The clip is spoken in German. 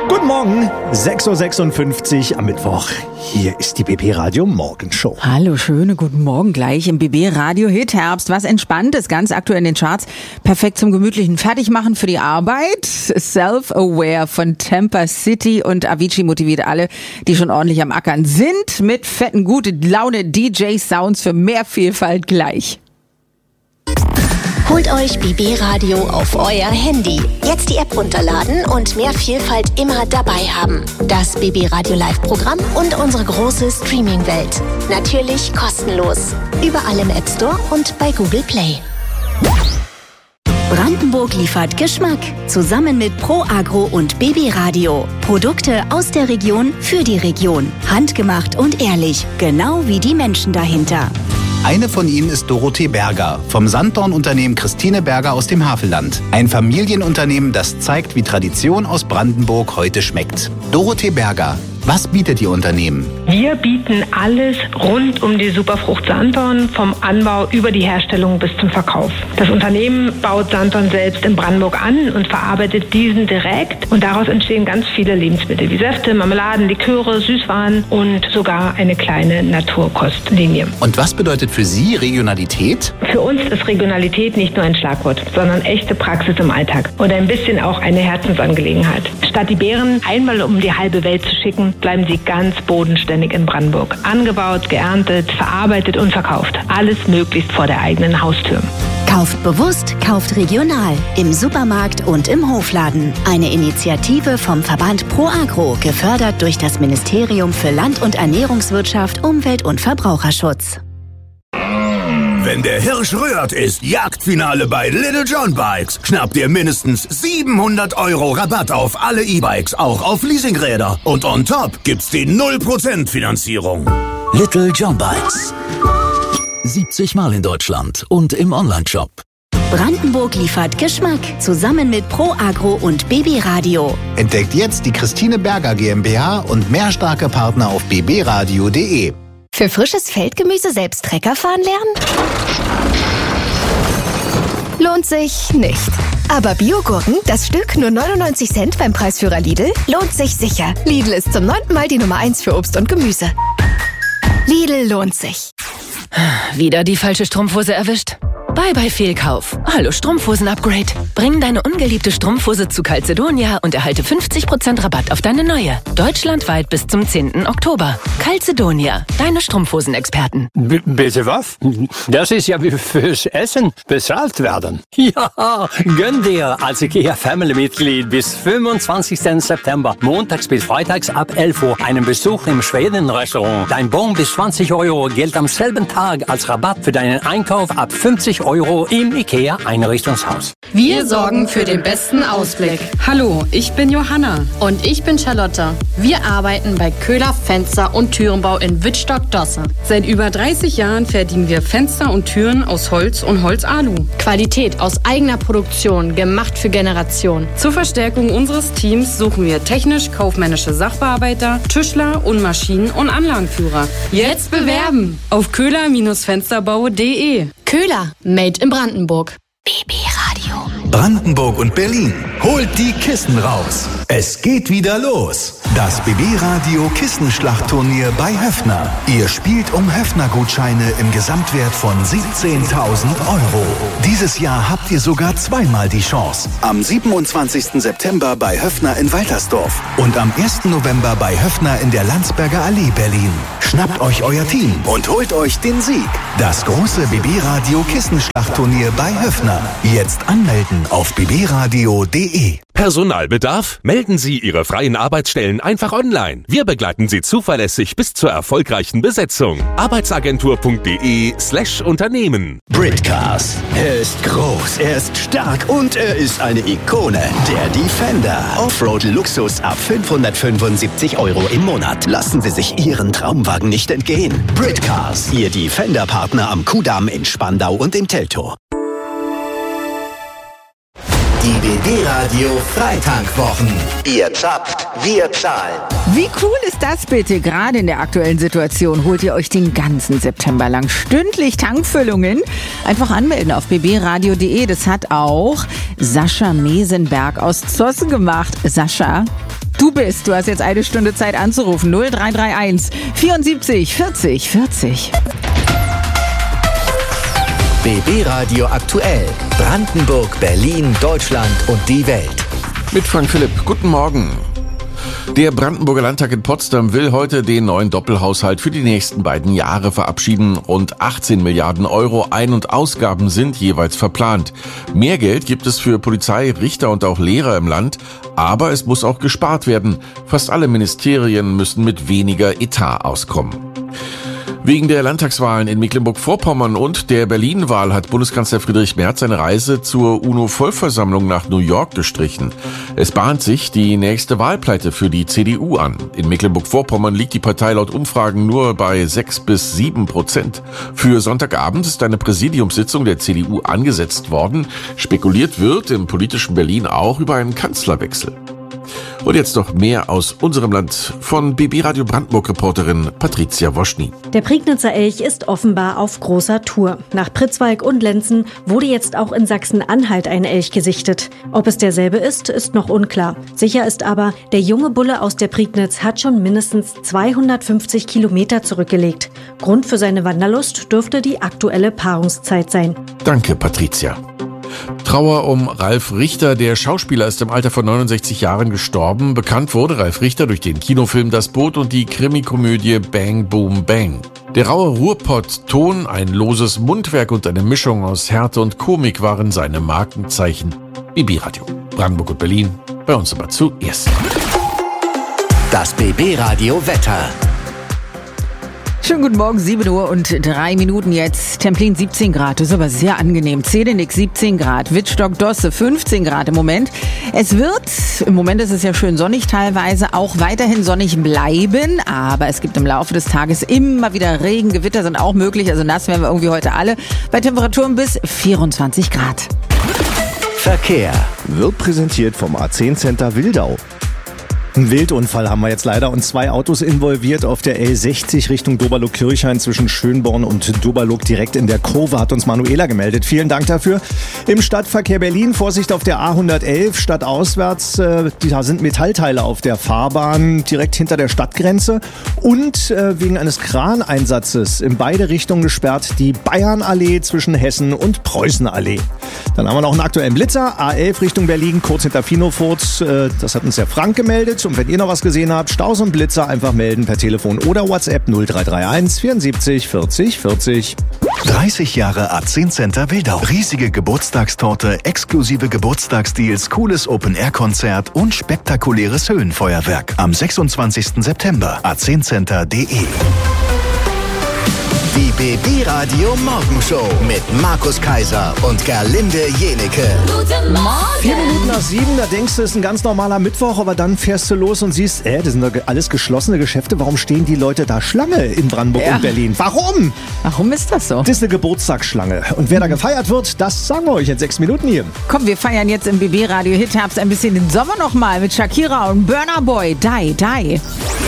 Guten Morgen, 6.56 Uhr am Mittwoch. Hier ist die BB Radio Morgenshow. Hallo, schöne guten Morgen gleich im BB Radio Hit Herbst. Was Entspanntes, ganz aktuell in den Charts. Perfekt zum gemütlichen Fertigmachen für die Arbeit. Self-Aware von Tampa City und Avicii motiviert alle, die schon ordentlich am Ackern sind, mit fetten, gute Laune DJ-Sounds für mehr Vielfalt gleich. Holt euch BB Radio auf euer Handy. Jetzt die App runterladen und mehr Vielfalt immer dabei haben. Das BB Radio Live-Programm und unsere große Streaming-Welt. Natürlich kostenlos. Überall im App Store und bei Google Play. Brandenburg liefert Geschmack. Zusammen mit Pro Agro und BB Radio. Produkte aus der Region für die Region. Handgemacht und ehrlich. Genau wie die Menschen dahinter. Eine von ihnen ist Dorothee Berger vom Sanddorn-Unternehmen Christine Berger aus dem Havelland. Ein Familienunternehmen, das zeigt, wie Tradition aus Brandenburg heute schmeckt. Dorothee Berger, was bietet Ihr Unternehmen? Wir bieten alles rund um die Superfrucht Sanddorn, vom Anbau über die Herstellung bis zum Verkauf. Das Unternehmen baut Sanddorn selbst in Brandenburg an und verarbeitet diesen direkt. Und daraus entstehen ganz viele Lebensmittel wie Säfte, Marmeladen, Liköre, Süßwaren und sogar eine kleine Naturkostlinie. Und was bedeutet für Sie Regionalität? Für uns ist Regionalität nicht nur ein Schlagwort, sondern echte Praxis im Alltag und ein bisschen auch eine Herzensangelegenheit. Statt die Beeren einmal um die halbe Welt zu schicken, bleiben sie ganz bodenständig in Brandenburg. Angebaut, geerntet, verarbeitet und verkauft. Alles möglichst vor der eigenen Haustür. Kauft bewusst, kauft regional. Im Supermarkt und im Hofladen. Eine Initiative vom Verband Pro Agro, gefördert durch das Ministerium für Land- und Ernährungswirtschaft, Umwelt- und Verbraucherschutz. Wenn der Hirsch rührt, ist Jagdfinale bei Little John Bikes. Schnappt ihr mindestens 700 € Rabatt auf alle E-Bikes, auch auf Leasingräder. Und on top gibt's die 0% Finanzierung. Little John Bikes. 70 Mal in Deutschland und im Onlineshop. Brandenburg liefert Geschmack. Zusammen mit Pro Agro und BB Radio. Entdeckt jetzt die Christine Berger GmbH und mehr starke Partner auf bbradio.de. Für frisches Feldgemüse selbst Trecker fahren lernen? Lohnt sich nicht. Aber Biogurken, das Stück nur 99 Cent beim Preisführer Lidl, lohnt sich sicher. Lidl ist zum 9. Mal die Nummer 1 für Obst und Gemüse. Lidl lohnt sich. Wieder die falsche Strumpfhose erwischt? Bye Fehlkauf. Hallo Strumpfhosen-Upgrade. Bring deine ungeliebte Strumpfhose zu Calzedonia und erhalte 50% Rabatt auf deine neue. Deutschlandweit bis zum 10. Oktober. Calzedonia, deine Strumpfhosen-Experten. Bitte was? Das ist ja wie fürs Essen bezahlt werden. Ja, gönn dir als IKEA-Family-Mitglied bis 25. September, montags bis freitags ab 11 Uhr, einen Besuch im Schweden-Restaurant. Dein Bon bis 20 € gilt am selben Tag als Rabatt für deinen Einkauf ab 50 € im IKEA-Einrichtungshaus. Wir sorgen für den besten Ausblick. Hallo, ich bin Johanna. Und ich bin Charlotte. Wir arbeiten bei Köhler Fenster- und Türenbau in Wittstock-Dosse. Seit über 30 Jahren fertigen wir Fenster und Türen aus Holz und Holz-Alu. Qualität aus eigener Produktion, gemacht für Generationen. Zur Verstärkung unseres Teams suchen wir technisch-kaufmännische Sachbearbeiter, Tischler und Maschinen- und Anlagenführer. Jetzt bewerben auf köhler-fensterbau.de. Köhler, made in Brandenburg. BB Radio. Brandenburg und Berlin. Holt die Kissen raus. Es geht wieder los. Das BB Radio Kissenschlachtturnier bei Höffner. Ihr spielt um Höffner-Gutscheine im Gesamtwert von 17.000 €. Dieses Jahr habt ihr sogar zweimal die Chance. Am 27. September bei Höffner in Waltersdorf und am 1. November bei Höffner in der Landsberger Allee, Berlin. Schnappt euch euer Team und holt euch den Sieg. Das große BB Radio Kissenschlachtturnier bei Höffner. Jetzt anmelden auf bbradio.de. Personalbedarf? Melden Sie Ihre freien Arbeitsstellen einfach online. Wir begleiten Sie zuverlässig bis zur erfolgreichen Besetzung. Arbeitsagentur.de/Unternehmen. Britcars. Er ist groß, er ist stark und er ist eine Ikone. Der Defender. Offroad-Luxus ab 575 € im Monat. Lassen Sie sich Ihren Traumwagen nicht entgehen. Britcars. Ihr Defender-Partner am Kudamm in Spandau und in Teltow. Die BB Radio Freitankwwochen. Ihr zapft, wir zahlen. Wie cool ist das bitte? Gerade in der aktuellen Situation holt ihr euch den ganzen September lang stündlich Tankfüllungen. Einfach anmelden auf bbradio.de. Das hat auch Sascha Mesenberg aus Zossen gemacht. Sascha, Du hast jetzt eine Stunde Zeit anzurufen. 0331 74 40 40. BB Radio aktuell. Brandenburg, Berlin, Deutschland und die Welt. Mit Frank Philipp. Guten Morgen. Der Brandenburger Landtag in Potsdam will heute den neuen Doppelhaushalt für die nächsten beiden Jahre verabschieden. Rund 18 Milliarden Euro Ein- und Ausgaben sind jeweils verplant. Mehr Geld gibt es für Polizei, Richter und auch Lehrer im Land, aber es muss auch gespart werden. Fast alle Ministerien müssen mit weniger Etat auskommen. Wegen der Landtagswahlen in Mecklenburg-Vorpommern und der Berlin-Wahl hat Bundeskanzler Friedrich Merz seine Reise zur UNO-Vollversammlung nach New York gestrichen. Es bahnt sich die nächste Wahlpleite für die CDU an. In Mecklenburg-Vorpommern liegt die Partei laut Umfragen nur bei 6-7%. Für Sonntagabend ist eine Präsidiumssitzung der CDU angesetzt worden. Spekuliert wird im politischen Berlin auch über einen Kanzlerwechsel. Und jetzt noch mehr aus unserem Land von BB Radio Brandenburg-Reporterin Patricia Woschny. Der Prignitzer Elch ist offenbar auf großer Tour. Nach Pritzwalk und Lenzen wurde jetzt auch in Sachsen-Anhalt ein Elch gesichtet. Ob es derselbe ist, ist noch unklar. Sicher ist aber, der junge Bulle aus der Prignitz hat schon mindestens 250 Kilometer zurückgelegt. Grund für seine Wanderlust dürfte die aktuelle Paarungszeit sein. Danke, Patricia. Trauer um Ralf Richter. Der Schauspieler ist im Alter von 69 Jahren gestorben. Bekannt wurde Ralf Richter durch den Kinofilm Das Boot und die Krimikomödie Bang Boom Bang. Der raue Ruhrpott-Ton, ein loses Mundwerk und eine Mischung aus Härte und Komik waren seine Markenzeichen. BB Radio Brandenburg und Berlin, bei uns aber zuerst. Das BB Radio Wetter. Schönen guten Morgen, 7 Uhr und 3 Minuten jetzt. Templin 17 Grad, das ist aber sehr angenehm. Zedenik 17 Grad, Wittstock-Dosse 15 Grad im Moment. Im Moment ist es ja schön sonnig teilweise, auch weiterhin sonnig bleiben. Aber es gibt im Laufe des Tages immer wieder Regen, Gewitter sind auch möglich. Also nass werden wir irgendwie heute alle. Bei Temperaturen bis 24 Grad. Verkehr wird präsentiert vom A10 Center Wildau. Ein Wildunfall haben wir jetzt leider und 2 Autos involviert auf der L60 Richtung Doberloh-Kirchhain zwischen Schönborn und Doberloh direkt in der Kurve, hat uns Manuela gemeldet. Vielen Dank dafür. Im Stadtverkehr Berlin, Vorsicht auf der A111 stadtauswärts, da sind Metallteile auf der Fahrbahn direkt hinter der Stadtgrenze und wegen eines Kraneinsatzes in beide Richtungen gesperrt die Bayernallee zwischen Hessen und Preußenallee. Dann haben wir noch einen aktuellen Blitzer, A11 Richtung Berlin, kurz hinter Finofurz, das hat uns der Frank gemeldet. Und wenn ihr noch was gesehen habt, Staus und Blitzer einfach melden per Telefon oder WhatsApp 0331 74 40 40. 30 Jahre A10 Center Wildau. Riesige Geburtstagstorte, exklusive Geburtstagsdeals, cooles Open-Air-Konzert und spektakuläres Höhenfeuerwerk. Am 26. September. a10center.de. Die BB Radio Morgenshow mit Markus Kaiser und Gerlinde Jenecke. Guten Morgen. 4 Minuten nach 7, da denkst du, es ist ein ganz normaler Mittwoch, aber dann fährst du los und siehst, das sind doch alles geschlossene Geschäfte. Warum stehen die Leute da Schlange in Brandenburg und Berlin? Warum? Warum ist das so? Das ist eine Geburtstagsschlange. Und wer da gefeiert wird, das sagen wir euch in 6 Minuten hier. Komm, wir feiern jetzt im BB Radio Hit Herbst ein bisschen den Sommer nochmal mit Shakira und Burna Boy. Die, die.